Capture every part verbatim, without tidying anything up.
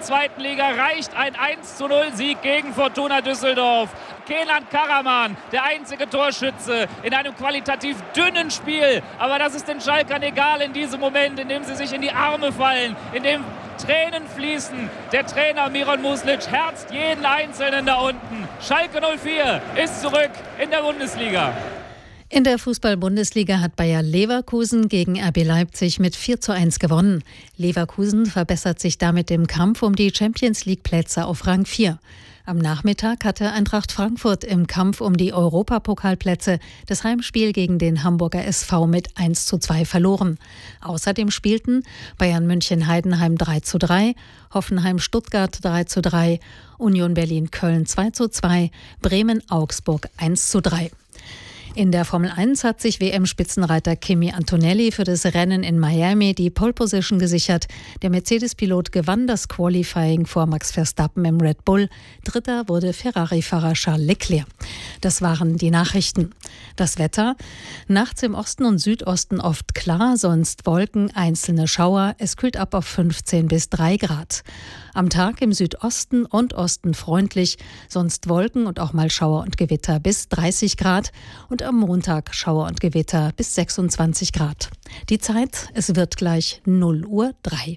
zweiten Liga reicht ein eins zu null Sieg gegen Fortuna Düsseldorf. Kenan Karaman, der einzige Torschütze in einem qualitativ dünnen Spiel. Aber das ist den Schalkern egal in diesem Moment, in dem sie sich in die Arme fallen, in dem Tränen fließen. Der Trainer Miron Muslic herzt jeden Einzelnen da unten. Schalke null vier ist zurück in der Bundesliga. In der Fußball-Bundesliga hat Bayer Leverkusen gegen R B Leipzig mit vier zu eins gewonnen. Leverkusen verbessert sich damit im Kampf um die Champions-League-Plätze auf Rang vier. Am Nachmittag hatte Eintracht Frankfurt im Kampf um die Europapokalplätze das Heimspiel gegen den Hamburger S V mit eins zu zwei verloren. Außerdem spielten Bayern München Heidenheim drei zu drei, Hoffenheim Stuttgart drei zu drei, Union Berlin Köln zwei zu zwei, Bremen Augsburg eins zu drei. In der Formel eins hat sich W M-Spitzenreiter Kimi Antonelli für das Rennen in Miami die Pole Position gesichert. Der Mercedes-Pilot gewann das Qualifying vor Max Verstappen im Red Bull. Dritter wurde Ferrari-Fahrer Charles Leclerc. Das waren die Nachrichten. Das Wetter: Nachts im Osten und Südosten oft klar, sonst Wolken, einzelne Schauer. Es kühlt ab auf fünfzehn bis drei Grad. Am Tag im Südosten und Osten freundlich, sonst Wolken und auch mal Schauer und Gewitter bis dreißig Grad. Und am Montag Schauer und Gewitter bis sechsundzwanzig Grad. Die Zeit: Es wird gleich null Uhr drei.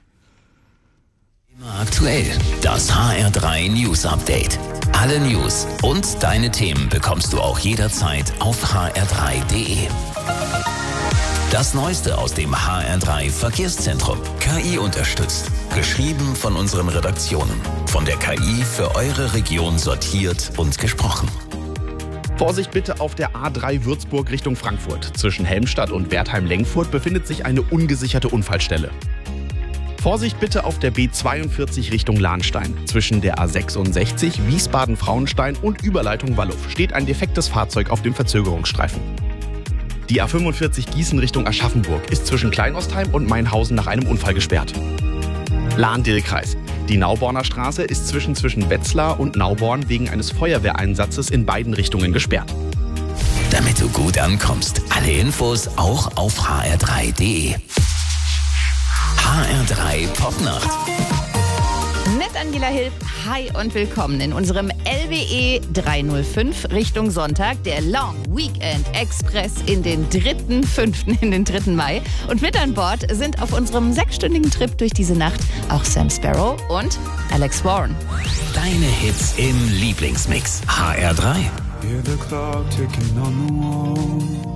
Immer aktuell, das H R drei News Update. Alle News und deine Themen bekommst du auch jederzeit auf h r drei punkt d e. Das Neueste aus dem H R drei Verkehrszentrum. K I unterstützt. Geschrieben von unseren Redaktionen. Von der K I für eure Region sortiert und gesprochen. Vorsicht bitte auf der A drei Würzburg Richtung Frankfurt. Zwischen Helmstadt und Wertheim-Lengfurt befindet sich eine ungesicherte Unfallstelle. Vorsicht bitte auf der B zweiundvierzig Richtung Lahnstein. Zwischen der A sechsundsechzig Wiesbaden-Frauenstein und Überleitung Walluff steht ein defektes Fahrzeug auf dem Verzögerungsstreifen. Die A fünfundvierzig Gießen Richtung Aschaffenburg ist zwischen Kleinostheim und Mainhausen nach einem Unfall gesperrt. Lahn-Dill-Kreis. Die Nauborner Straße ist zwischen, zwischen Wetzlar und Nauborn wegen eines Feuerwehreinsatzes in beiden Richtungen gesperrt. Damit du gut ankommst, alle Infos auch auf h r drei punkt d e. H R drei Popnacht. Mit Angela Hilf, hi und willkommen in unserem L W E dreihundertfünf Richtung Sonntag, der Long Weekend Express in den dritten fünften in den dritten Mai. Und mit an Bord sind auf unserem sechsstündigen Trip durch diese Nacht auch Sam Sparrow und Alex Warren. Deine Hits im Lieblingsmix. H R drei. Hear the clock ticking on the wall.